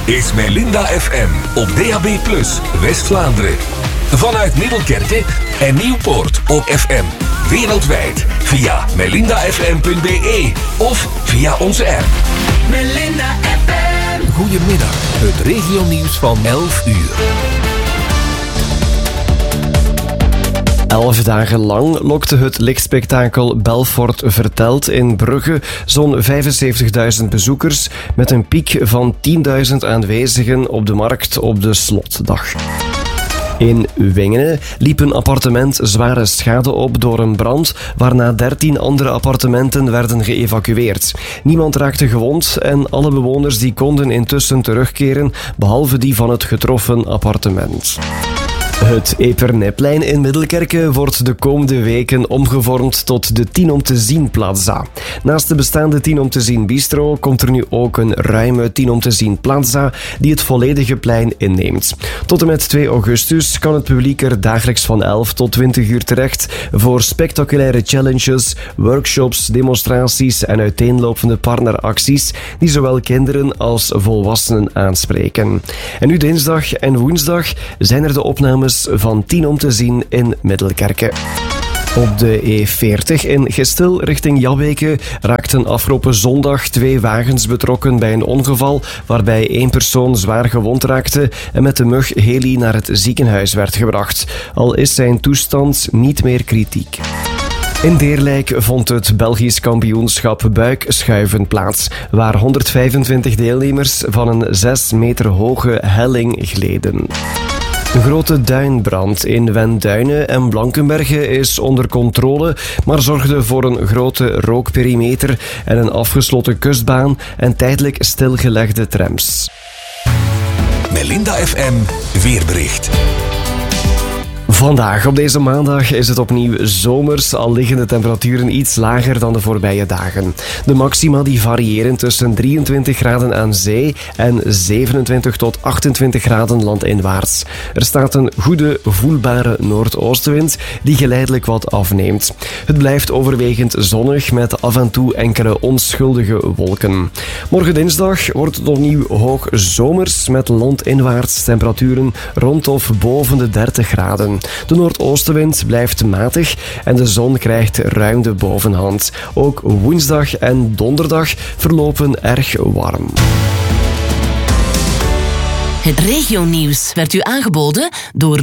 is Melinda FM op DAB+, West-Vlaanderen. Vanuit Middelkerke en Nieuwpoort op FM. Wereldwijd via melindafm.be of via onze app. Melinda FM. Goedemiddag, het regionieuws van 11 uur. 11 dagen lang lokte het lichtspektakel Belfort Vertelt in Brugge zo'n 75.000 bezoekers met een piek van 10.000 aanwezigen op de markt op de slotdag. In Wingene liep een appartement zware schade op door een brand, waarna 13 andere appartementen werden geëvacueerd. Niemand raakte gewond en alle bewoners die konden intussen terugkeren, behalve die van het getroffen appartement. Het Eperneplein in Middelkerke wordt de komende weken omgevormd tot de 10 om te zien Plaza. Naast de bestaande 10 om te zien bistro komt er nu ook een ruime 10 om te zien Plaza die het volledige plein inneemt. Tot en met 2 augustus kan het publiek er dagelijks van 11 tot 20 uur terecht voor spectaculaire challenges, workshops, demonstraties en uiteenlopende partneracties die zowel kinderen als volwassenen aanspreken. En nu dinsdag en woensdag zijn er de opnames van 10 om te zien in Middelkerke. Op de E40 in Gestel richting Jabbeke raakten afgelopen zondag 2 wagens betrokken bij een ongeval waarbij 1 persoon zwaar gewond raakte en met de mug heli naar het ziekenhuis werd gebracht. Al is zijn toestand niet meer kritiek. In Deerlijk vond het Belgisch kampioenschap buikschuiven plaats, waar 125 deelnemers van een 6 meter hoge helling gleden. Een grote duinbrand in Wenduinen en Blankenberge is onder controle, maar zorgde voor een grote rookperimeter en een afgesloten kustbaan en tijdelijk stilgelegde trams. Melinda FM weerbericht. Vandaag, op deze maandag, is het opnieuw zomers, al liggen de temperaturen iets lager dan de voorbije dagen. De maxima die variëren tussen 23 graden aan zee en 27 tot 28 graden landinwaarts. Er staat een goede, voelbare noordoostenwind die geleidelijk wat afneemt. Het blijft overwegend zonnig met af en toe enkele onschuldige wolken. Morgen dinsdag wordt het opnieuw hoog zomers met landinwaarts temperaturen rond of boven de 30 graden. De noordoostenwind blijft matig en de zon krijgt ruim de bovenhand. Ook woensdag en donderdag verlopen erg warm. Het regionieuws werd u aangeboden door